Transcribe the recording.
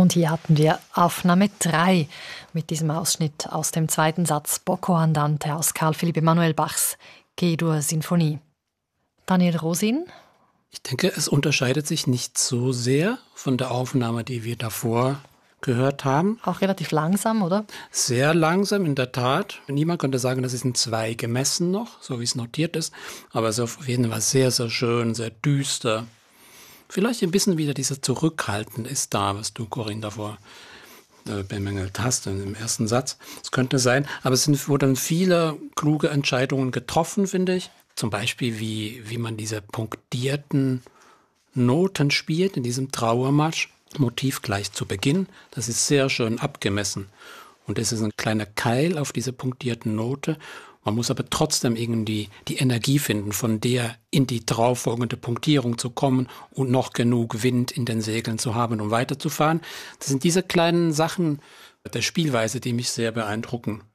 Und hier hatten wir Aufnahme 3 mit diesem Ausschnitt aus dem zweiten Satz Poco Andante aus Carl Philipp Emanuel Bachs G-Dur-Sinfonie. Daniel Rosin? Ich denke, es unterscheidet sich nicht so sehr von der Aufnahme, die wir davor gehört haben. Auch relativ langsam, oder? Sehr langsam, in der Tat. Niemand könnte sagen, das ist in 2 gemessen noch, so wie es notiert ist. Aber es ist auf jeden Fall sehr, sehr schön, sehr düster. Vielleicht ein bisschen wieder dieser Zurückhalten ist da, was du, Corinne, davor bemängelt hast im ersten Satz. Das könnte sein, aber es wurden viele kluge Entscheidungen getroffen, finde ich. Zum Beispiel, wie man diese punktierten Noten spielt in diesem Trauermarsch. Motiv gleich zu Beginn. Das ist sehr schön abgemessen. Und es ist ein kleiner Keil auf diese punktierten Note. Man muss aber trotzdem irgendwie die Energie finden, von der in die darauffolgende Punktierung zu kommen und noch genug Wind in den Segeln zu haben, um weiterzufahren. Das sind diese kleinen Sachen der Spielweise, die mich sehr beeindrucken.